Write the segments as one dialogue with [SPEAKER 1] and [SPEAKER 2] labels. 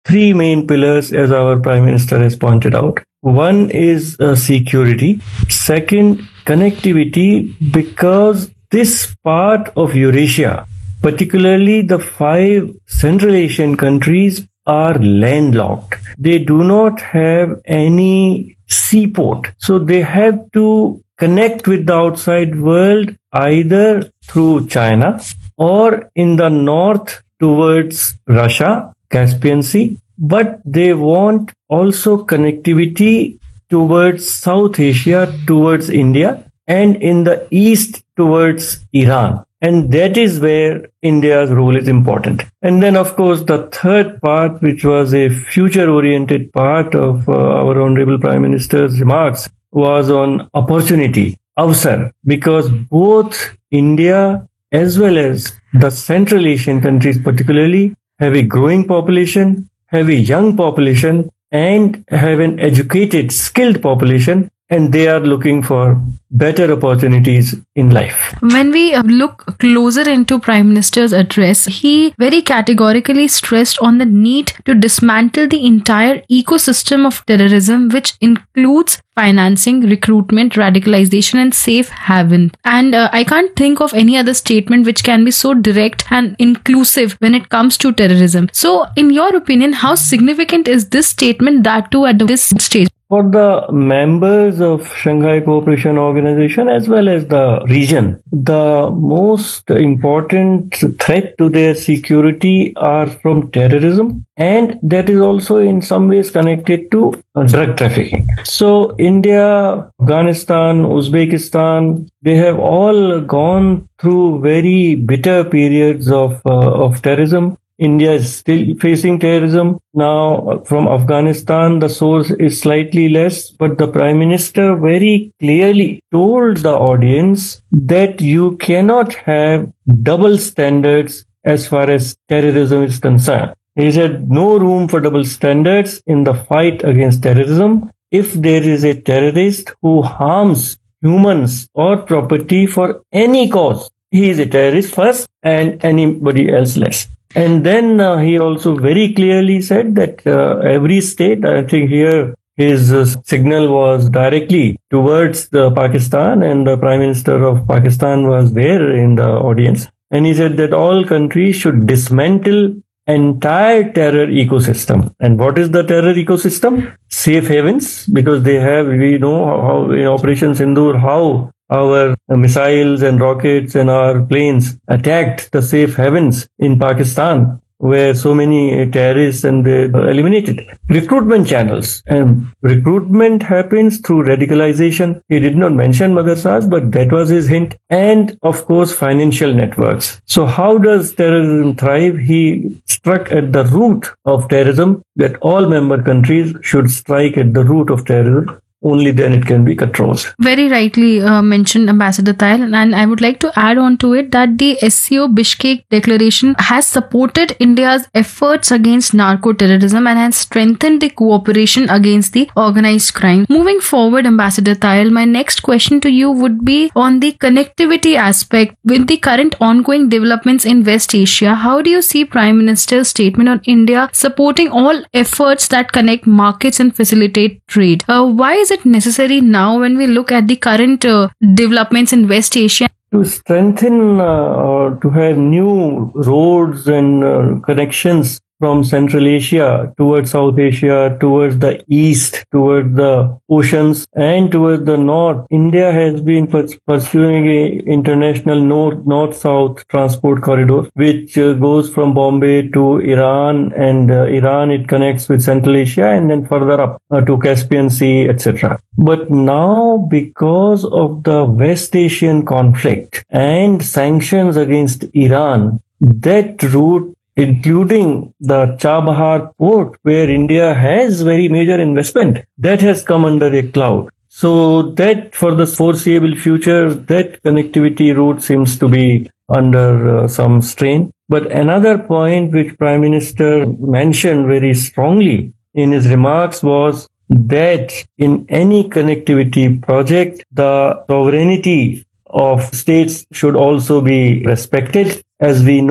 [SPEAKER 1] three main pillars, as our Prime Minister has pointed out. One is security, second, connectivity, because this part of Eurasia, particularly the five Central Asian countries, are landlocked. They do not have any seaport. So they have to connect with the outside world either through China or in the north towards Russia, Caspian Sea. But they want also connectivity towards South Asia, towards India, and in the east towards Iran. And that is where India's role is important. And then, of course, the third part, which was a future oriented part of our Honorable Prime Minister's remarks, was on opportunity, avsar, because both India as well as the Central Asian countries, particularly, have a growing population, have a young population, and have an educated, skilled population, and they are looking for better opportunities in life.
[SPEAKER 2] When we look closer into Prime Minister's address, he very categorically stressed on the need to dismantle the entire ecosystem of terrorism, which includes financing, recruitment, radicalization, and safe haven. And I can't think of any other statement which can be so direct and inclusive when it comes to terrorism. So, in your opinion, how significant is this statement, that too at this stage?
[SPEAKER 1] For the members of Shanghai Cooperation Organization as well as the region, the most important threat to their security are from terrorism, and that is also in some ways connected to drug trafficking. So India, Afghanistan, Uzbekistan, they have all gone through very bitter periods of terrorism. India is still facing terrorism. Now, from Afghanistan, the source is slightly less, but the Prime Minister very clearly told the audience that you cannot have double standards as far as terrorism is concerned. He said no room for double standards in the fight against terrorism. If there is a terrorist who harms humans or property for any cause, he is a terrorist first and anybody else less. And then he also very clearly said that every state, I think here his signal was directly towards the Pakistan, and the Prime Minister of Pakistan was there in the audience. And he said that all countries should dismantle entire terror ecosystem. And what is the terror ecosystem? Safe havens, because they have, we know how in Operation Sindoor, how our missiles and rockets and our planes attacked the safe havens in Pakistan, where so many terrorists and they eliminated. Recruitment channels. And recruitment happens through radicalization. He did not mention madrasas, but that was his hint. And of course, financial networks. So how does terrorism thrive? He struck at the root of terrorism, that all member countries should strike at the root of terrorism. Only then it can be controlled.
[SPEAKER 2] Very rightly mentioned, Ambassador Tayal, and I would like to add on to it that the SCO Bishkek Declaration has supported India's efforts against narco-terrorism and has strengthened the cooperation against the organized crime. Moving forward, Ambassador Tayal, my next question to you would be on the connectivity aspect. With the current ongoing developments in West Asia, how do you see Prime Minister's statement on India supporting all efforts that connect markets and facilitate trade? Why is it necessary now when we look at the current developments in West Asia?
[SPEAKER 1] To strengthen or to have new roads and connections from Central Asia towards South Asia, towards the east, towards the oceans, and towards the north, India has been pursuing a international north-south transport corridor, which goes from Bombay to Iran, and Iran it connects with Central Asia, and then further up to Caspian Sea, etc. But now, because of the West Asian conflict and sanctions against Iran, that route, including the Chabahar port, where India has very major investment, that has come under a cloud. So that for the foreseeable future, that connectivity route seems to be under some strain. But another point which Prime Minister mentioned very strongly in his remarks was that in any connectivity project, the sovereignty of states should also be respected. As we know,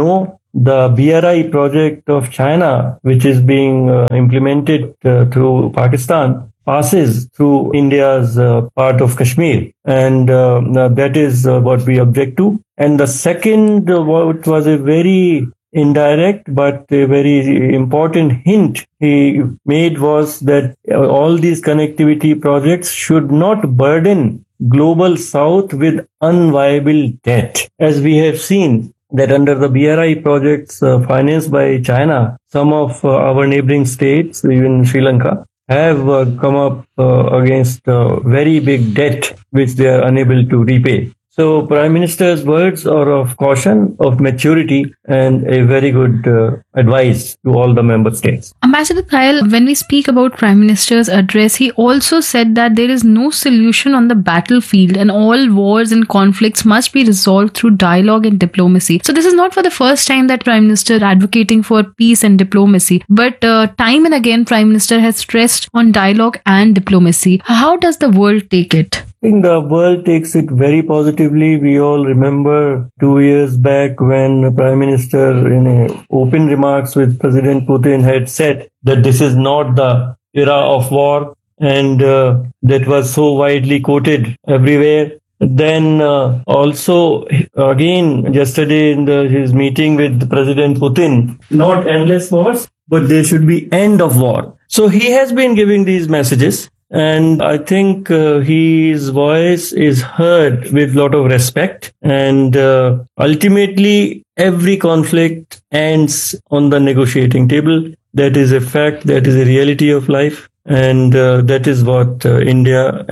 [SPEAKER 1] the BRI project of China, which is being implemented through Pakistan, passes through India's part of Kashmir. And that is what we object to. And the second, what was a very indirect but a very important hint he made was that all these connectivity projects should not burden global south with unviable debt. As we have seen that under the BRI projects financed by China, some of our neighboring states, even Sri Lanka, have come up against very big debt which they are unable to repay. So Prime Minister's words are of caution, of maturity, and a very good advice to all the member states.
[SPEAKER 2] Ambassador Kyle, when we speak about Prime Minister's address, he also said that there is no solution on the battlefield and all wars and conflicts must be resolved through dialogue and diplomacy. So this is not for the first time that Prime Minister advocating for peace and diplomacy, but time and again Prime Minister has stressed on dialogue and diplomacy. How does the world take it?
[SPEAKER 1] I think the world takes it very positively. We all remember 2 years back when the Prime Minister, in open remarks with President Putin, had said that this is not the era of war, and that was so widely quoted everywhere. Then also again yesterday in his meeting with President Putin, not endless wars, but there should be end of war. So he has been giving these messages. And I think his voice is heard with a lot of respect. And ultimately, every conflict ends on the negotiating table. That is a fact. That is a reality of life. And that is what India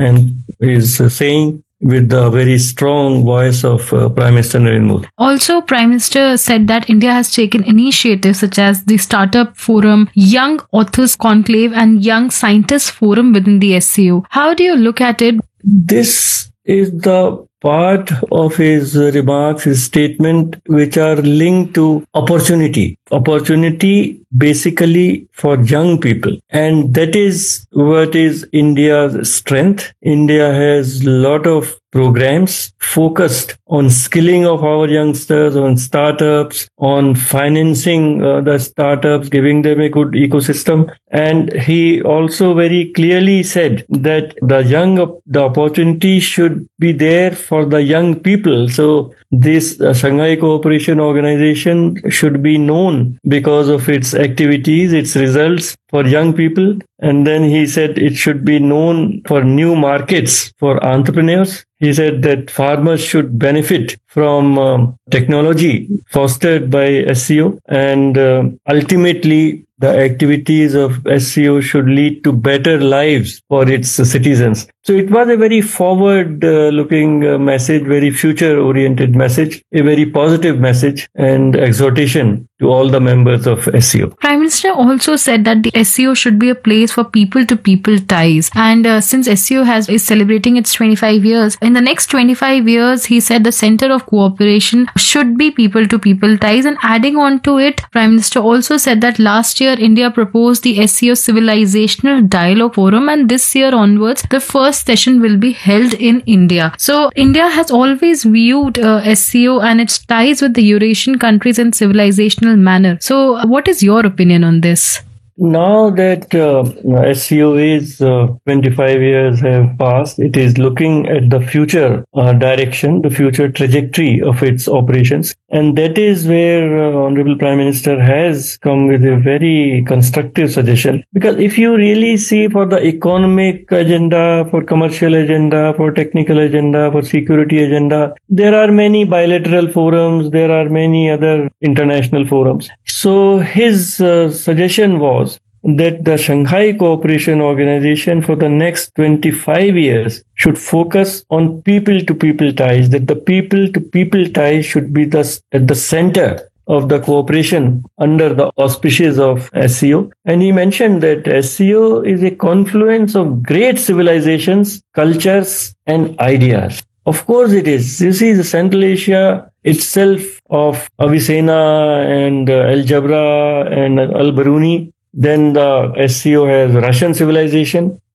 [SPEAKER 1] is saying with the very strong voice of Prime Minister Narendra Modi.
[SPEAKER 2] Also, Prime Minister said that India has taken initiatives such as the Startup Forum, Young Authors Conclave, and Young Scientists Forum within the SCO. How do you look at it?
[SPEAKER 1] This is the part of his remarks, his statement, which are linked to opportunity. Opportunity basically for young people. And that is what is India's strength. India has a lot of programs focused on skilling of our youngsters, on startups, on financing the startups, giving them a good ecosystem. And he also very clearly said that the opportunity should be there for the young people. So this Shanghai Cooperation Organization should be known because of its activities, its results for young people. And then he said it should be known for new markets for entrepreneurs. He said that farmers should benefit from technology fostered by SCO, and ultimately the activities of SCO should lead to better lives for its citizens. So it was a very forward-looking message, very future-oriented message, a very positive message and exhortation to all the members of SCO.
[SPEAKER 2] Prime Minister also said that the SCO should be a place for people-to-people ties. And since SCO is celebrating its 25 years, in the next 25 years, he said the center of cooperation should be people-to-people ties. And adding on to it, Prime Minister also said that last year, India proposed the SCO Civilizational Dialogue Forum, and this year onwards, the first session will be held in India. So, India has always viewed SCO and its ties with the Eurasian countries in civilizational manner. So, what is your opinion on this?
[SPEAKER 1] Now that SCO is 25 years have passed, it is looking at the future direction, the future trajectory of its operations. And that is where Honorable Prime Minister has come with a very constructive suggestion. Because if you really see for the economic agenda, for commercial agenda, for technical agenda, for security agenda, there are many bilateral forums, there are many other international forums. So his suggestion was that the Shanghai Cooperation Organization for the next 25 years should focus on people-to-people ties, that the people-to-people ties should be at the center of the cooperation under the auspices of SCO. And he mentioned that SCO is a confluence of great civilizations, cultures, and ideas. Of course it is. You see, the Central Asia itself of Avicenna and Al Jabra and Al Biruni. Then the SCO has Russian civilization.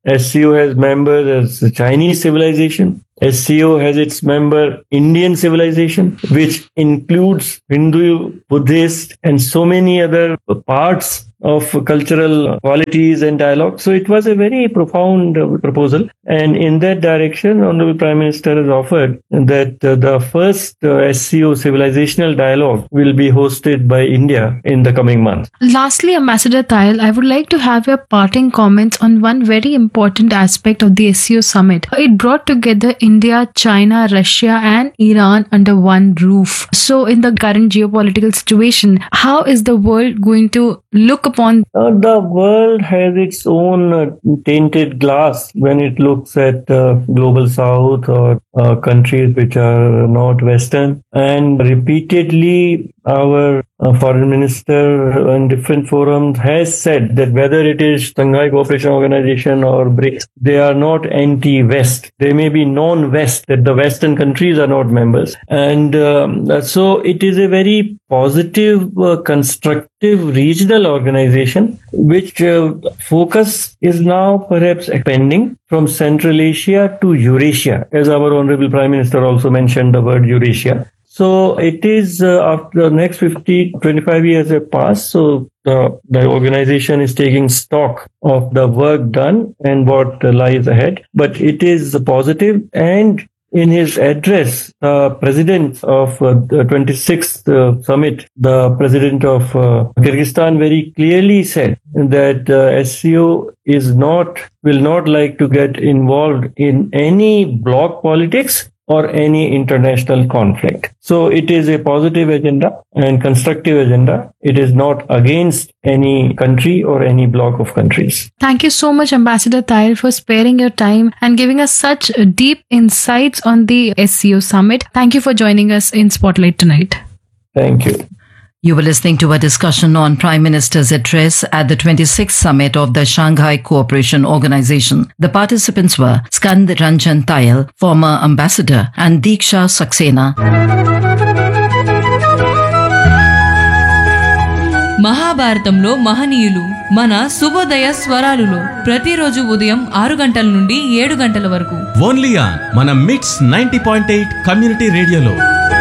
[SPEAKER 1] SCO has members as Chinese civilization. SCO has its member Indian civilization, which includes Hindu, Buddhist, and so many other parts of cultural qualities and dialogue. So it was a very profound proposal. And in that direction, Honorable Prime Minister has offered that the first SCO civilizational dialogue will be hosted by India in the coming months.
[SPEAKER 2] Lastly, Ambassador Tayal, I would like to have your parting comments on one very important aspect of the SCO summit. It brought together India, China, Russia, and Iran under one roof. So, in the current geopolitical situation, how is the world going to look upon?
[SPEAKER 1] The world has its own tainted glass when it looks at global south or countries which are not Western. And repeatedly, our foreign minister in different forums has said that whether it is Shanghai Cooperation Organization or BRICS, they are not anti-West. They may be non-West, that the Western countries are not members. And so it is a very positive, constructive regional organization, which focus is now perhaps expanding from Central Asia to Eurasia, as our Honorable Prime Minister also mentioned the word Eurasia. So it is after the next 25 years have passed. So the organization is taking stock of the work done and what lies ahead. But it is positive. And in his address, the president of the 26th summit, the president of Kyrgyzstan very clearly said that SCO will not like to get involved in any bloc politics or any international conflict. So it is a positive agenda and constructive agenda. It is not against any country or any bloc of countries.
[SPEAKER 2] Thank you so much, Ambassador Tayal, for sparing your time and giving us such deep insights on the SCO summit. Thank you for joining us in Spotlight tonight.
[SPEAKER 1] Thank you.
[SPEAKER 3] You were listening to a discussion on Prime Minister's address at the 26th summit of the Shanghai Cooperation Organization. The participants were Skand Ranjan Tayal, former ambassador, and Diksha Saxena.
[SPEAKER 4] మహాభారతంలో మహనీయులు మన శుభోదయ స్వరాలులో ప్రతిరోజు ఉదయం 6 గంటల నుండి 7 గంటల వరకు
[SPEAKER 5] only on మన మిట్స్ 90.8 కమ్యూనిటీ రేడియోలో.